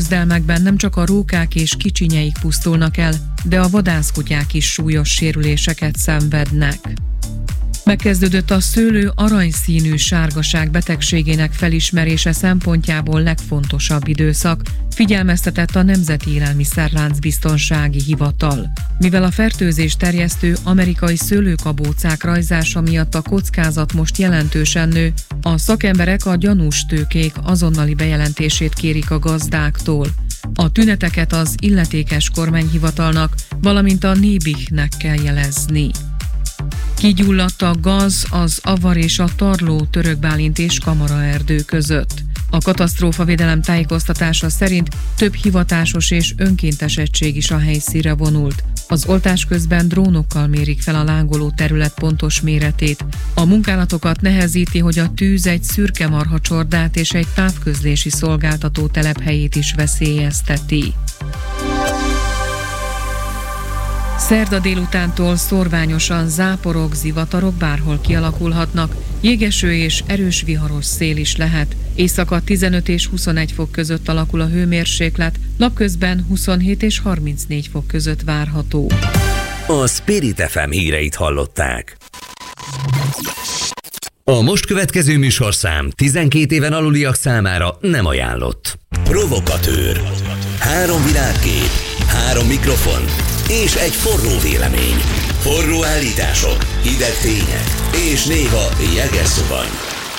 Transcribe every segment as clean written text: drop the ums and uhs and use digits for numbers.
küzdelmekben nem csak a rókák és kicsinyeik pusztulnak el, de a vadászkutyák is súlyos sérüléseket szenvednek. Megkezdődött a szőlő aranyszínű sárgaság betegségének felismerése szempontjából legfontosabb időszak, figyelmeztetett a Nemzeti Élelmiszerláncbiztonsági Hivatal. Mivel a fertőzés terjesztő amerikai szőlőkabócák rajzása miatt a kockázat most jelentősen nő, a szakemberek a gyanús tőkék azonnali bejelentését kérik a gazdáktól. A tüneteket az illetékes kormányhivatalnak, valamint a NÉBIH-nek kell jelezni. Kigyulladt a gaz az Avar és a Tarló Törökbálint és Kamaraerdő között. A katasztrófavédelem tájékoztatása szerint több hivatásos és önkéntes egység is a helyszínre vonult. Az oltás közben drónokkal mérik fel a lángoló terület pontos méretét. A munkálatokat nehezíti, hogy a tűz egy szürke marhacsordát és egy távközlési szolgáltató telephelyét is veszélyezteti. Szerda délutántól szorványosan záporok, zivatarok bárhol kialakulhatnak, jégeső és erős viharos szél is lehet. Éjszaka 15 és 21 fok között alakul a hőmérséklet, napközben 27 és 34 fok között várható. A Spirit FM híreit hallották. A most következő műsorszám 12 éven aluliak számára nem ajánlott. Provokatőr. 3 világkép, 3 mikrofon és egy forró vélemény. Forró állítások, hideg tények és néha jeges szubany.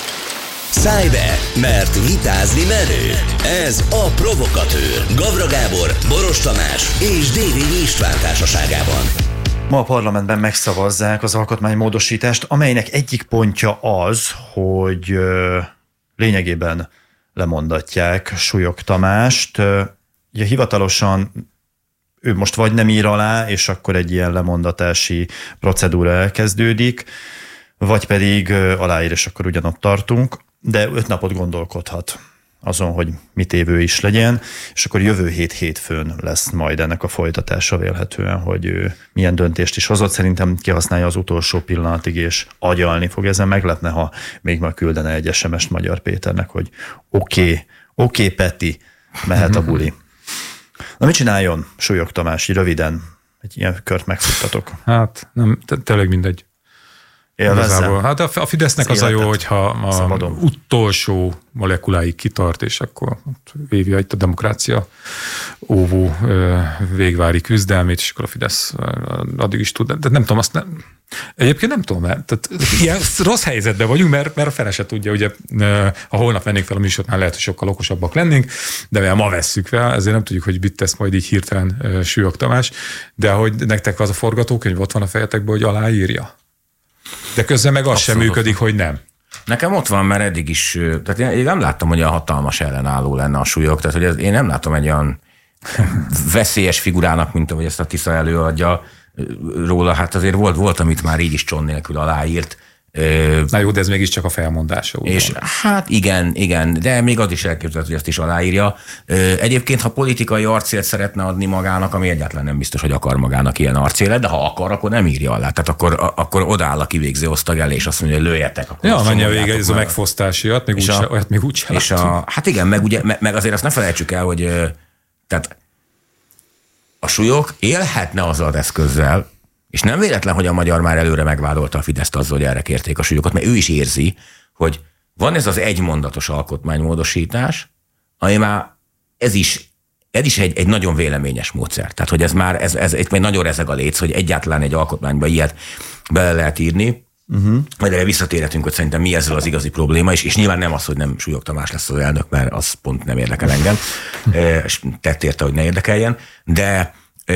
Szállj be, mert vitázni menő. Ez a Provokatőr. Gavra Gábor, Boros Tamás és Dévényi István társaságában. Ma a parlamentben megszavazzák az alkotmánymódosítást, amelynek egyik pontja az, hogy lényegében lemondatják Súlyog Tamást. Ugye hivatalosan ő most vagy nem ír alá, és akkor egy ilyen lemondatási procedúra elkezdődik, vagy pedig aláír, és akkor ugyanott tartunk, de 5 napot gondolkodhat azon, hogy mit évő is legyen, és akkor jövő hétfőn lesz majd ennek a folytatása vélhetően, hogy ő milyen döntést is hozott. Szerintem kihasználja az utolsó pillanatig, és agyalni fog. Ezen meglepne, ha még ma küldene egy SMS-t Magyar Péternek, hogy oké, Peti, mehet a buli. Na, mit csináljon Súlyog Tamás? Röviden egy ilyen kört megfuttatok. Hát nem, tényleg mindegy. Élvezze. Hát a Fidesznek az a jó, hogyha a utolsó molekuláig kitart, és akkor vívja itt a demokrácia óvó végvári küzdelmét, és akkor a Fidesz addig is tud. De nem tudom, azt nem... Egyébként nem tudom, mert ilyen rossz helyzetben vagyunk, mert a fele se tudja, ugye ha holnap vennénk fel a műsornál, lehet, hogy sokkal okosabbak lennénk, de mivel ma vesszük fel, ezért nem tudjuk, hogy mit tesz majd így hirtelen Súlyog Tamás, de hogy nektek az a forgatókönyv ott van a fejetekben, hogy aláírja. De közben meg az sem működik, hogy nem. Nekem ott van, mert eddig is, tehát én nem láttam, hogy a hatalmas ellenálló lenne a Súlyog, tehát hogy én nem látom egy olyan veszélyes figurának, mint ahogy ezt a Tisza előadja róla, hát azért volt, amit már így is cson nélkül aláírt. Na jó, de ez mégiscsak a felmondása. És hát igen, de még az is elképzelhető, hogy ezt is aláírja. Egyébként, ha politikai arcélt szeretne adni magának, ami egyáltalán nem biztos, hogy akar magának ilyen arcélet, de ha akar, akkor nem írja alá. Tehát akkor odaáll a kivégző osztag elé, és azt mondja, hogy lőjetek. Ja, menj a vége, ez a megfosztásiat, még úgy sem. Hát igen, meg azért azt ne felejtsük el, hogy tehát a Súlyog élhetne azzal az eszközzel, és nem véletlen, hogy a Magyar már előre megvádolta a Fideszt azzal, hogy erre kérték a Súlyogot, mert ő is érzi, hogy van ez az egymondatos alkotmánymódosítás, ami már ez is egy nagyon véleményes módszer. Tehát, hogy ez egy nagyon rezeg a léc, hogy egyáltalán egy alkotmányba ilyet bele lehet írni. Majd erre visszatérhetünk, hogy szerintem mi ezzel az igazi probléma, és nyilván nem az, hogy nem Súlyog Tamás lesz az elnök, mert az pont nem érdekel engem, és tett érte, hogy ne érdekeljen, de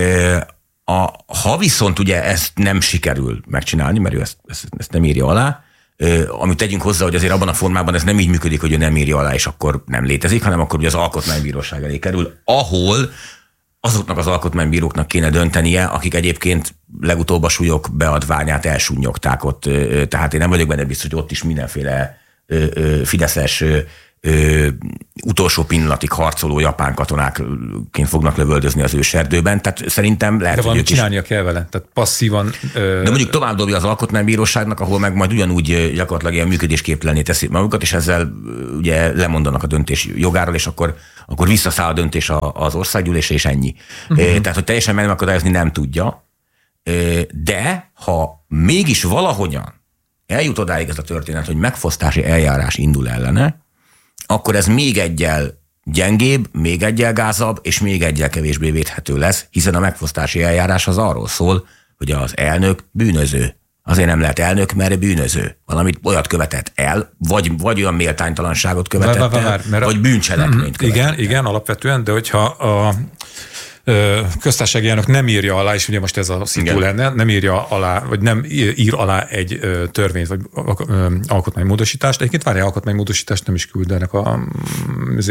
ha viszont ugye ezt nem sikerül megcsinálni, mert ő ezt nem írja alá, amit tegyünk hozzá, hogy azért abban a formában ez nem így működik, hogy ő nem írja alá, és akkor nem létezik, hanem akkor ugye az alkotmánybíróság elé kerül, ahol azoknak az alkotmánybíróknak kéne döntenie, akik egyébként legutóbb a Súlyog beadványát elsúnyogták ott. Tehát én nem vagyok benne biztos, hogy ott is mindenféle fideszes utolsó pillanatig harcoló japán katonákként fognak lövöldözni az őserdőben. Tehát szerintem lehet, de valamit csinálnia kell vele, tehát passzívan... De mondjuk tovább dobja az alkotmánybíróságnak, ahol meg majd ugyanúgy gyakorlatilag ilyen működésképtelenné teszik magukat, és ezzel ugye lemondanak a döntés jogáról, és akkor visszaszáll a döntés az országgyűlésre, és ennyi. Tehát, hogy teljesen megakadályozni nem tudja, de ha mégis valahogyan eljut odáig ez a történet, hogy megfosztási eljárás indul ellene, akkor ez még egyel gyengébb, még egyel gázabb, és még egyel kevésbé védhető lesz, hiszen a megfosztási eljárás az arról szól, hogy az elnök bűnöző. Azért nem lehet elnök, mert bűnöző. Valamit olyat követett el, vagy olyan méltánytalanságot követett el, vagy bűncselekményt követett igen, alapvetően, de hogyha a köztársasági elnök nem írja alá, és ugye most ez a szitu lenne, nem írja alá, vagy nem ír alá egy törvényt, vagy alkotmánymódosítást. Egyébként várja, alkotmánymódosítást nem is küldenek az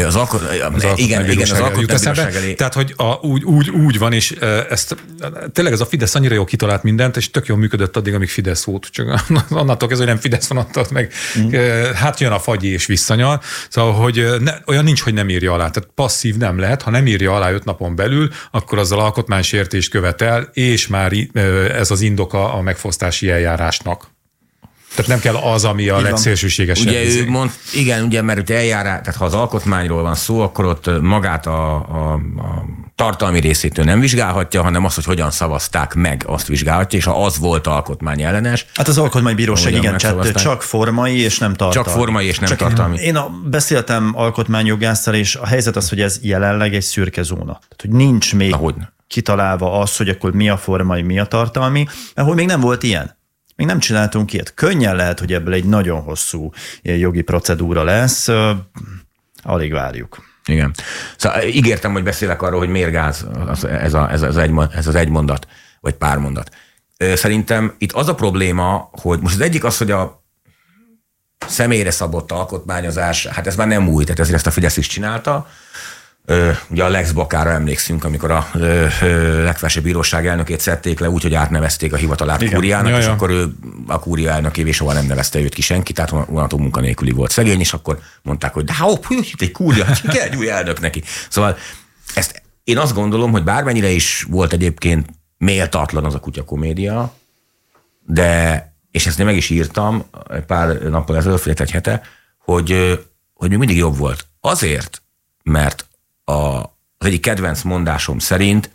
alkotmánybíróság elé. Tehát, hogy úgy van, és tényleg ez a Fidesz annyira jól kitalált mindent, és tök jól működött addig, amíg Fidesz volt. Csak annától kezdve, hogy nem Fidesz van, attól meg hát jön a fagyi és visszanyal. Szóval, hogy olyan nincs, hogy nem írja alá. Tehát passzív nem lehet, ha nem írja alá 5 napon belül, akkor azzal alkotmánysértést követel, és már ez az indoka a megfosztási eljárásnak. Tehát nem kell az, ami a legszélsőségesebb. Ugye ő mond, igen, ugye, mert eljárás, tehát ha az alkotmányról van szó, akkor ott magát a tartalmi részétől nem vizsgálhatja, hanem azt, hogy hogyan szavazták meg, azt vizsgálhatja, és ha az volt alkotmány ellenes. Hát az alkotmánybíróság igen, csak formai és nem tartalmi. Csak formai és nem tartalmi. Én beszéltem alkotmányjogásszal, és a helyzet az, hogy ez jelenleg egy szürke zóna. Tehát, hogy nincs még kitalálva az, hogy akkor mi a formai, mi a tartalmi, mert még nem volt ilyen. Még nem csináltunk ilyet. Könnyen lehet, hogy ebből egy nagyon hosszú jogi procedúra lesz. Alig várjuk. Igen. Szóval ígértem, hogy beszélek arról, hogy miért gáz ez az egy mondat, vagy pár mondat. Szerintem itt az a probléma, hogy most az egyik az, hogy a személyre szabott alkotmányozás, hát ez már nem új, tehát ezért ezt a Fidesz is csinálta. Ugye a Lex Bakára emlékszünk, amikor a legfelsőbb bíróság elnökét szedték le úgy, hogy átnevezték a hivatalát kúriának, és akkor ő a kúria elnökévé soha nem nevezte őt ki senki, tehát vonató munkanélküli volt szegény, és akkor mondták, hogy de itt egy kúria, ki kell egy új elnök neki. Szóval ezt én azt gondolom, hogy bármennyire is volt egyébként méltatlan az a kutyakomédia, de, és ezt én meg is írtam pár nappal ezelőtt, egy hete, hogy még mindig jobb volt. Azért, mert az egyik kedvenc mondásom szerint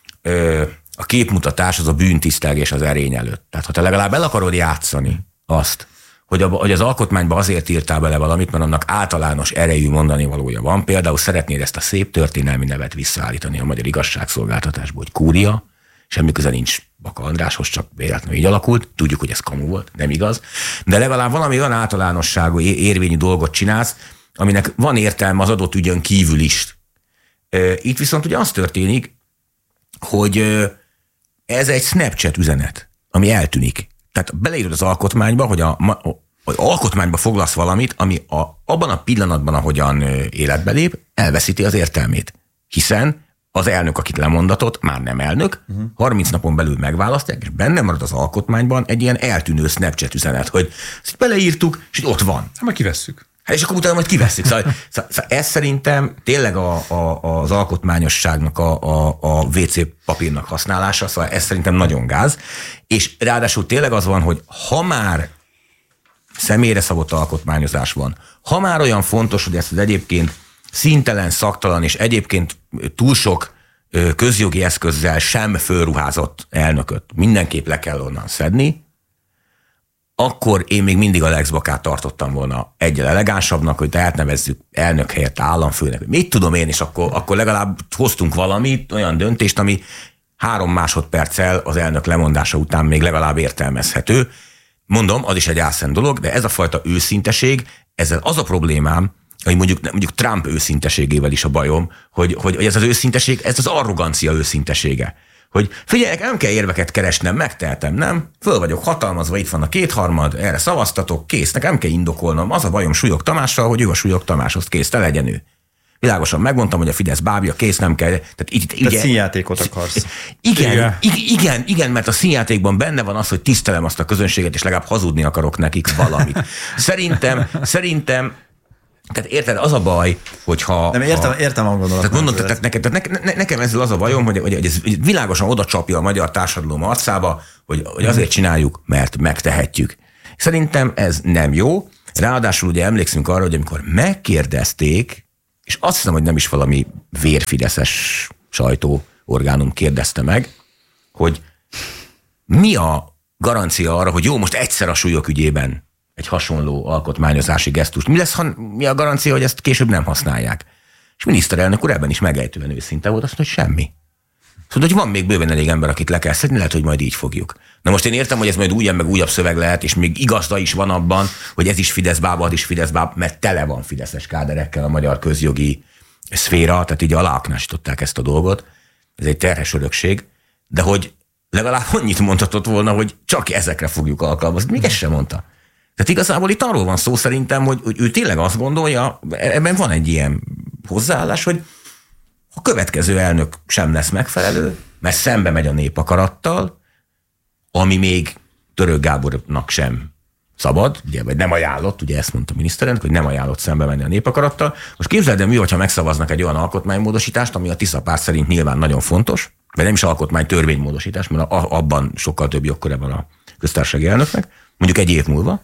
a képmutatás az a bűntisztelgés az erény előtt. Tehát ha te legalább el akarod játszani azt, hogy az alkotmányba azért írtál bele valamit, mert annak általános erejű mondani valója van. Például szeretnéd ezt a szép történelmi nevet visszaállítani a magyar igazságszolgáltatásból, hogy kúria, semmi köze nincs Baka Andráshoz, csak véletlenül így alakult. Tudjuk, hogy ez kamu volt, nem igaz. De legalább valami olyan általánosságú, érvényű dolgot csinálsz, aminek van értelme az adott ügyön kívül is. Itt viszont ugye az történik, hogy ez egy Snapchat üzenet, ami eltűnik. Tehát beleírod az alkotmányba, hogy alkotmányba foglalsz valamit, ami abban a pillanatban, ahogyan életbe lép, elveszíti az értelmét. Hiszen az elnök, akit lemondatott, már nem elnök, 30 napon belül megválasztják, és benne marad az alkotmányban egy ilyen eltűnő Snapchat üzenet, hogy ezt beleírtuk, és ott van. Hát majd kivesszük. És akkor utána majd kiveszik. Szóval ez szerintem tényleg az alkotmányosságnak a WC papírnak használása, szóval ez szerintem nagyon gáz. És ráadásul tényleg az van, hogy ha már személyre szabott alkotmányozás van, ha már olyan fontos, hogy ezt az egyébként színtelen, szaktalan és egyébként túl sok közjogi eszközzel sem fölruházott elnököt mindenképp le kell onnan szedni, akkor én még mindig a Lex Bakát tartottam volna egyel elegánsabbnak, hogy átnevezzük elnök helyett államfőnek. Mit tudom én, és akkor legalább hoztunk valamit, olyan döntést, ami 3 másodperccel az elnök lemondása után még legalább értelmezhető. Mondom, az is egy álszent dolog, de ez a fajta őszinteség, ezzel az a problémám, hogy mondjuk Trump őszinteségével is a bajom, hogy ez az őszinteség, ez az arrogancia őszintesége. Hogy figyeljenek, nem kell érveket keresnem, megtehetem, nem? Föl vagyok hatalmazva, itt van a 2/3, erre szavaztatok, kész, nekem kell indokolnom. Az a bajom Súlyog Tamással, hogy ő a Súlyog Tamáshoz kész, te legyen ő. Világosan megmondtam, hogy a Fidesz bábja, kész, nem kell. Te színjátékot akarsz. Igen, mert a színjátékban benne van az, hogy tisztelem azt a közönséget, és legalább hazudni akarok nekik valamit. Szerintem Tehát érted, az a baj, hogyha... Nem, értem a gondolatot. Tehát nekem ezzel az a bajom, hogy ez világosan oda csapja a magyar társadalom arcába, hogy azért csináljuk, mert megtehetjük. Szerintem ez nem jó. Ráadásul ugye emlékszünk arra, hogy amikor megkérdezték, és azt hiszem, hogy nem is valami vérfideszes sajtóorgánum kérdezte meg, hogy mi a garancia arra, hogy jó, most egyszer a súlyok ügyében egy hasonló alkotmányozási gesztust. Mi a garancia, hogy ezt később nem használják? És miniszterelnök úr ebben is megejtően őszinte volt, azt mondta, hogy semmi. Szóval, hogy van még bőven elég ember, akit le kell szedni, lehet, hogy majd így fogjuk. Na most én értem, hogy ez majd újabb meg újabb szöveg lehet, és még igazda is van abban, hogy ez is Fidesz bába, az is Fidesz bába, mert tele van fideszes káderekkel a magyar közjogi szféra, tehát így aláaknásították ezt a dolgot. Ez egy terhes örökség, de hogy legalább annyit mondhatott volna, hogy csak ezekre fogjuk alkalmazni. Még ezt sem mondta. Tehát igazából itt arról van szó szerintem, hogy ő tényleg azt gondolja, ebben van egy ilyen hozzáállás, hogy a következő elnök sem lesz megfelelő, mert szembe megy a népakarattal, ami még Török Gábornak sem szabad, ugye, vagy nem ajánlott, ugye ezt mondta a miniszterelnök, hogy nem ajánlott szembe menni a népakarattal. Most képzeld el, mi, hogyha megszavaznak egy olyan alkotmánymódosítást, ami a Tisza párt szerint nyilván nagyon fontos, vagy nem is alkotmány-törvénymódosítás, mert abban sokkal több jogköre van a köztársasági elnöknek, mondjuk egy év múlva.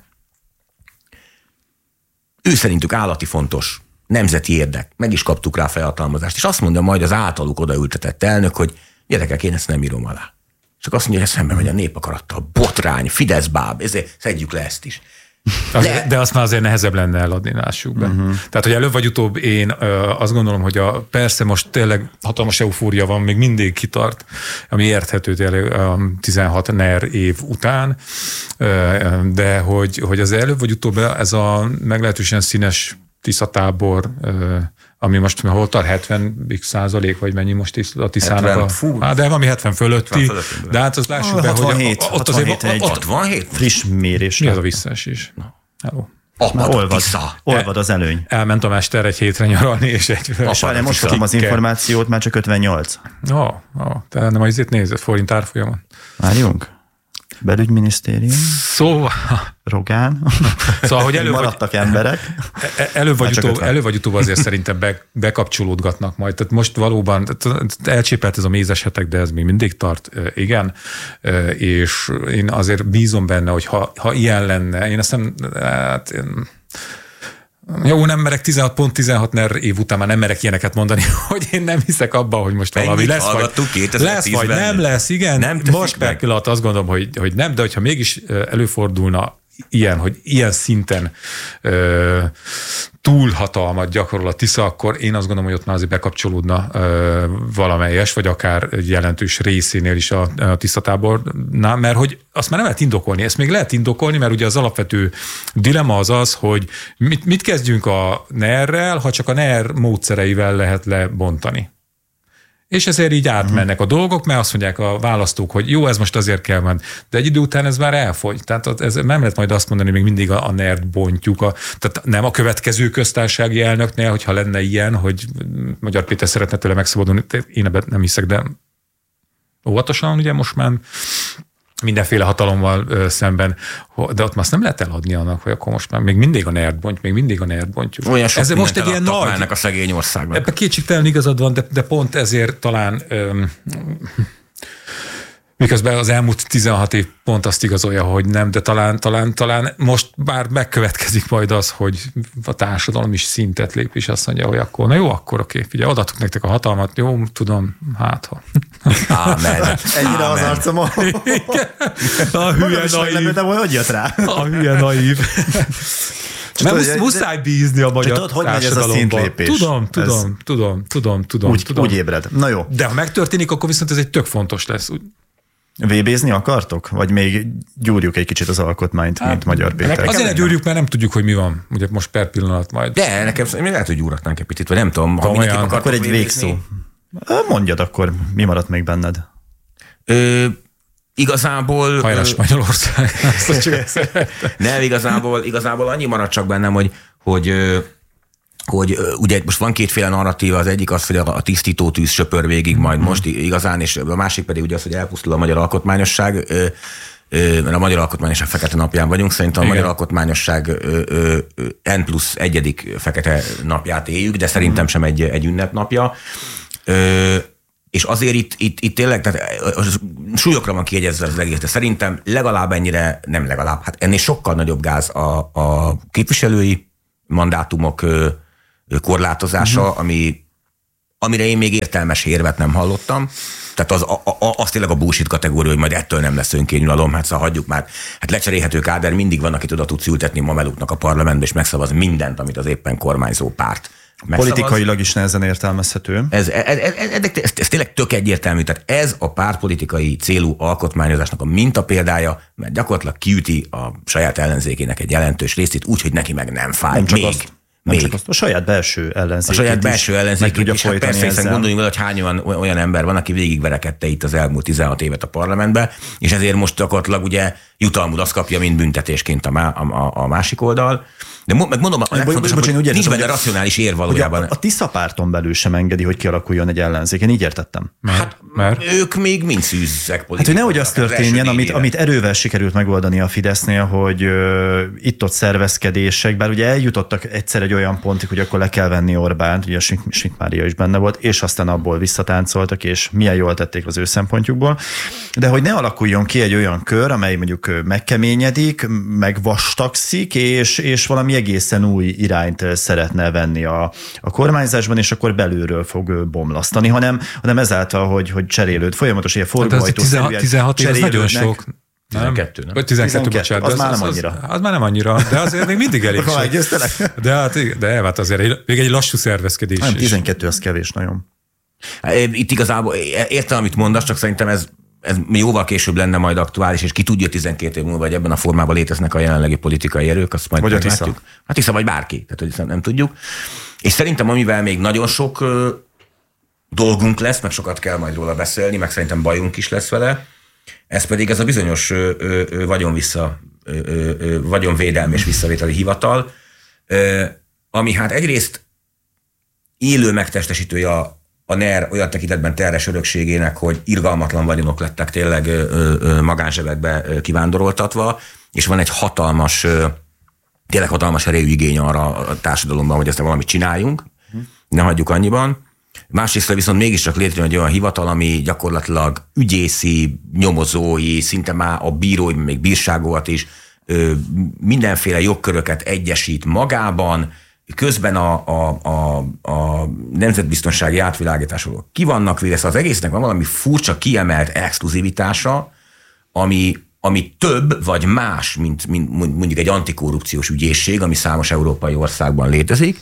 Ő szerintük állati fontos, nemzeti érdek, meg is kaptuk rá felhatalmazást, és azt mondja majd az általuk odaültetett elnök, hogy gyerekek, én ezt nem írom alá. Csak azt mondja, hogy szembe megy a népakarattal, botrány, Fidesz báb, ezért szedjük le ezt is. De azt már azért nehezebb lenne eladni, lássuk be. Tehát, hogy előbb vagy utóbb én azt gondolom, hogy persze most tényleg hatalmas eufória van, még mindig kitart, ami érthető tényleg 16 NER év után, de hogy az előbb vagy utóbb ez a meglehetősen színes Tisza-tábor, ami most hol tart 70%, vagy mennyi most a Tiszának de valami 70 fölötti, de hát azt lássuk be, 67, hogy ott azért 67 friss mérés. Mi az a visszaesés? Hello. Olvad az előny. Elment a mester egy hétre nyaralni, és most kapom az információt, már csak 58. Te nem azért nézed, forint árfolyamon. Várjunk. Belügyminisztérium. Szóval. Rogán. Szóval, hogy maradtak emberek. Előbb vagy utóbb azért szerintem bekapcsolódgatnak majd. Tehát most valóban elcsépelt ez a mézes hetek, de ez még mindig tart, igen. És én azért bízom benne, hogy ha ilyen lenne, én azt nem... Jó, nem merek 16 NER év után már nem merek ilyeneket mondani, hogy én nem hiszek abban, hogy most valami lesz, vagy nem lesz, igen. Nem most per pillanat azt gondolom, hogy nem, de hogyha mégis előfordulna ilyen, hogy ilyen szinten túlhatalmat gyakorol a Tisza, akkor én azt gondolom, hogy ott már azért bekapcsolódna valamelyes, vagy akár egy jelentős részénél is a Tisza-tábornál, mert hogy azt már nem lehet indokolni. Ezt még lehet indokolni, mert ugye az alapvető dilemma az, hogy mit kezdjünk a NER-rel, ha csak a NER módszereivel lehet lebontani. És ezért így átmennek a dolgok, mert azt mondják a választók, hogy jó, ez most azért kell menni. De egy idő után ez már elfogy. Tehát ez nem lehet majd azt mondani, hogy még mindig a NER-t bontjuk. Tehát nem a következő köztársasági elnöknél, hogyha lenne ilyen, hogy Magyar Péter szeretne tőle megszabadulni. Én ebben nem hiszek, de óvatosan ugye most már mindenféle hatalommal szemben, de ott már azt nem lehet eladni annak, hogy akkor most már még mindig a NER-t bontjuk. Olyan sok ez most egy ilyen nagy a szegény országban. Ebben kétségtelen igazad van, de pont ezért talán miközben az elmúlt 16 év pont azt igazolja, hogy nem, de talán most bár megkövetkezik majd az, hogy a társadalom is szintet lép, és azt mondja, hogy akkor, na jó, akkor oké, figyelj, adatok nektek a hatalmat, jó, tudom, hát ha. Ámen. Ennyire az arcomon. A hülye naív. De hogy jött rá? A hülye naív. Nem muszáj bízni a magyar hogy megy ez a szintlépés? Tudom. Úgy ébred. Na jó. De ha megtörténik, akkor viszont ez egy tök fontos lesz. VB-zni akartok? Vagy még gyúrjuk egy kicsit az alkotmányt, mint Magyar Péter? Azért ne gyúrjuk, mert nem tudjuk, hogy mi van. Ugye most per pillanat majd. De nekem még lehet, hogy gyúratnánk egy picit, vagy nem tudom. Ha akkor egy végszó. Mondjad akkor, mi maradt még benned? Igazából... Hajrás Magyarország. Nem, igazából annyi maradt csak bennem, hogy ugye most van kétféle narratíva, az egyik az, hogy a tisztító tűz söpör végig majd most igazán, és a másik pedig ugye az, hogy elpusztul a magyar alkotmányosság. mert a Magyar Alkotmányosság fekete napján vagyunk, szerintem a Magyar Alkotmányosság N+1. Fekete napját éljük, de szerintem sem egy ünnepnapja. És azért itt tényleg, tehát súlyokra van kiegyezve az egész, de szerintem legalább ennyire, nem legalább, hát ennél sokkal nagyobb gáz a képviselői mandátumok korlátozása, amire én még értelmes érvet nem hallottam. Tehát az tényleg a bullshit kategória, hogy majd ettől nem lesz önkényuralom, hát szóval hagyjuk már. Hát lecserélhető káder mindig van, aki oda tudsz ültetni mameluknak a parlamentbe, és megszavaz mindent, amit az éppen kormányzó párt megszavaz. Politikailag is nehezen értelmezhető. Ez tényleg tök egyértelmű. Tehát ez a pártpolitikai célú alkotmányozásnak a mintapéldája, mert gyakorlatilag kiüti a saját ellenzékének egy jelentős részét úgy, hogy neki meg nem fáj. Nem csak azt, a saját belső ellenzékét. A saját belső ellenzékét is. Hát persze, hiszen gondoljunk vele, hogy hány olyan ember van, aki végigverekedte itt az elmúlt 16 évet a parlamentbe, és ezért most gyakorlatilag ugye jutalmul azt kapja, mint büntetésként a másik oldal. De megmondom, a legfontosabb, hogy nincs benne racionális ér valójában. A Tisza párton belül sem engedi, hogy kialakuljon egy ellenzék. Én így értettem. Mert ők még mind szűzzek politikát. Hát, hogy nehogy az történjen, amit erővel sikerült megoldani a Fidesznél, hogy itt-ott szervezkedések, bár ugye eljutottak egyszer egy olyan pontig, hogy akkor le kell venni Orbánt, ugye Schmidt Mária is benne volt, és aztán abból visszatáncoltak, és milyen jól tették az ő szempontjukból. De hogy ne alakuljon ki egy olyan kör, amely mondjuk megkeményedik, megvastagszik, és valami egészen új irányt szeretne venni a kormányzásban, és akkor belülről fog bomlasztani, hanem ezáltal, hogy cserélőd folyamatos, ilyen forgóajtószerűen 16 év, ez nagyon sok. 12, nem? Vagy 12, bocsánat. Az már nem annyira. Az már nem annyira, de azért még mindig elég sok. De azért még egy lassú szervezkedés. Nem, 12 az kevés nagyon. Itt igazából értem, amit mondasz, csak szerintem ez jóval később lenne majd aktuális, és ki tudja 12 év múlva, hogy ebben a formában léteznek a jelenlegi politikai erők, azt majd vagy meglátjuk. Hát Tisza, vagy bárki, tehát hogy nem tudjuk. És szerintem amivel még nagyon sok dolgunk lesz, meg sokat kell majd róla beszélni, meg szerintem bajunk is lesz vele, ez pedig ez a bizonyos vagyonvédelmi és visszavételi hivatal, ami hát egyrészt élő megtestesítője a NER olyan tekintetben terhes örökségének, hogy irgalmatlan vagyonok lettek tényleg magánzsebekbe kivándoroltatva, és van egy tényleg hatalmas erejű igény arra a társadalomban, hogy ezt valamit csináljunk, ne hagyjuk annyiban. Másrészt viszont mégiscsak létrejön egy olyan hivatal, ami gyakorlatilag ügyészi, nyomozói, szinte már a bírói, még bírságokat is, mindenféle jogköröket egyesít magában, közben a nemzetbiztonsági átvilágításról ki vannak véve, szóval az egésznek van valami furcsa, kiemelt exkluzivitása, ami több vagy más, mint mondjuk egy antikorrupciós ügyészség, ami számos európai országban létezik,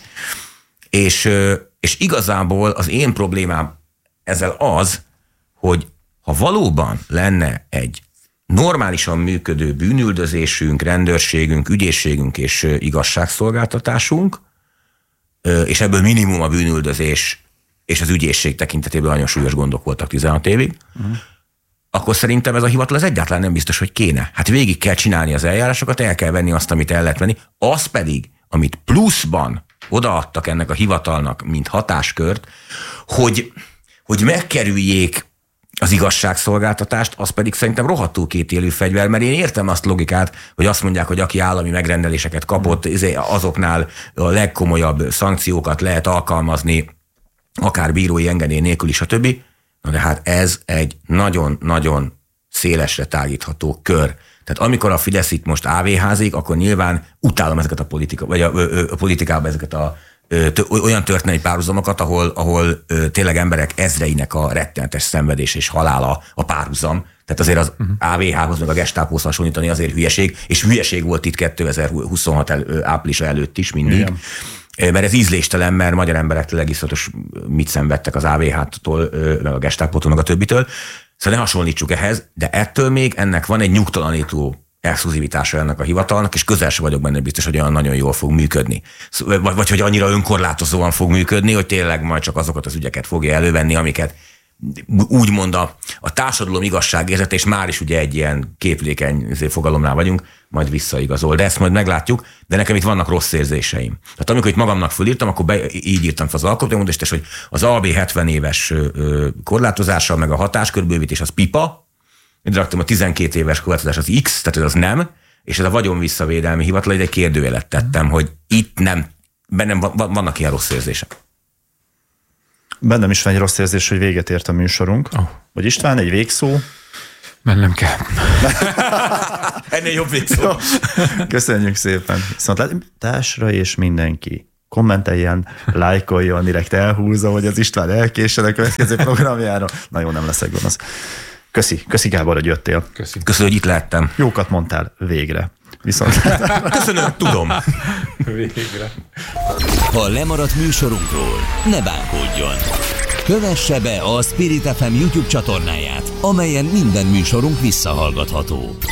és igazából az én problémám ezzel az, hogy ha valóban lenne egy normálisan működő bűnüldözésünk, rendőrségünk, ügyészségünk és igazságszolgáltatásunk, és ebből minimum a bűnüldözés és az ügyészség tekintetében nagyon súlyos gondok voltak 16 évig, akkor szerintem ez a hivatal az egyáltalán nem biztos, hogy kéne. Hát végig kell csinálni az eljárásokat, el kell venni azt, amit el lehet venni, az pedig, amit pluszban odaadtak ennek a hivatalnak, mint hatáskört, hogy megkerüljék az igazságszolgáltatást, az pedig szerintem rohadtul kétélű fegyver, mert én értem azt logikát, hogy azt mondják, hogy aki állami megrendeléseket kapott, azoknál a legkomolyabb szankciókat lehet alkalmazni, akár bírói engedély nélkül is, stb. Na de hát ez egy nagyon-nagyon szélesre tágítható kör. Tehát amikor a Fidesz itt most AV-házik, akkor nyilván utálom ezeket a politikában ezeket olyan történelmi párhuzamokat, ahol tényleg emberek ezreinek a rettenetes szenvedés és halála a párhuzam. Tehát azért az AVH-hoz meg a Gestápóhoz hasonlítani azért hülyeség, és hülyeség volt itt 2026 áprilisa előtt is mindig. Igen. Mert ez ízléstelen, mert magyar emberek tényleg iszonyatos mit szenvedtek az AVH-tól, meg a Gestápótól, meg a többitől. Szóval ne hasonlítsuk ehhez, de ettől még ennek van egy nyugtalanító exkluzivitása ennek a hivatalnak, és közel sem vagyok benne biztos, hogy olyan nagyon jól fog működni. Vagy hogy annyira önkorlátozóan fog működni, hogy tényleg majd csak azokat az ügyeket fogja elővenni, amiket úgymond a társadalom igazságérzete, és már is ugye egy ilyen képlékeny fogalomnál vagyunk, majd visszaigazol. De ezt majd meglátjuk, de nekem itt vannak rossz érzéseim. Tehát amikor itt magamnak fölírtam, akkor így írtam fel az alkotmánymódosítást, hogy az AB 70 éves korlátozása, meg a hatáskörbővítés az pipa, raktam a 12 éves korlátozás az X, tehát az nem, és ez a vagyonvisszavédelmi hivatal, egy kérdőjelet tettem, hogy itt nem, bennem vannak ilyen rossz érzések. Bennem is van egy rossz érzés, hogy véget ért a műsorunk. Vagy István, egy végszó? Mennem kell. Ennél jobb végszó. Köszönjük szépen. Viszont társra és mindenki kommenteljen, lájkoljon, direkt elhúzza, hogy az István elkéssen a következő programjára. Na jó, nem leszek gonosz. Köszi Gábor, hogy jöttél. Köszönöm, hogy itt lehettem. Jókat mondtál végre. Viszont... Köszönöm, tudom. Végre. Ha lemaradt műsorunkról, ne bánkodjon. Kövesse be a Spirit FM YouTube csatornáját, amelyen minden műsorunk visszahallgatható.